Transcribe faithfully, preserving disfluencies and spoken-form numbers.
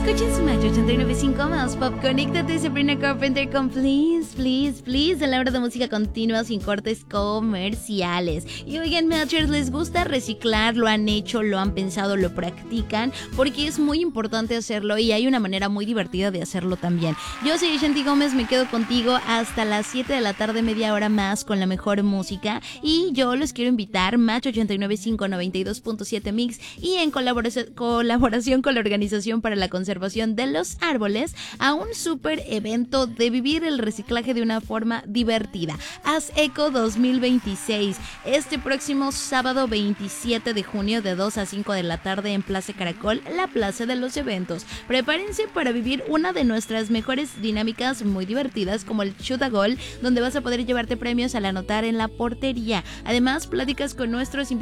Escuchen su Macho ochenta y nueve punto cinco más Pop. Conéctate, Sabrina Carpenter con Please, Please, Please, en la hora de música continua sin cortes comerciales. Y oigan, Matchers, ¿les gusta reciclar? ¿Lo han hecho? ¿Lo han pensado? ¿Lo practican? Porque es muy importante hacerlo y hay una manera muy divertida de hacerlo también. Yo soy Shanti Gómez, me quedo contigo hasta las siete de la tarde, media hora más con la mejor música. Y yo los quiero invitar, Macho ochenta y nueve punto cinco, noventa y dos punto siete Mix, y en colaboración, colaboración con la Organización para la Conservación de los Árboles, a un super evento de vivir el reciclaje de una forma divertida. Haz Eco dos mil veintiséis, este próximo sábado veintisiete de junio de dos a cinco de la tarde en Plaza Caracol, la plaza de los eventos. Prepárense para vivir una de nuestras mejores dinámicas muy divertidas, como el Shoot a Goal, donde vas a poder llevarte premios al anotar en la portería. Además, pláticas con nuestros invitados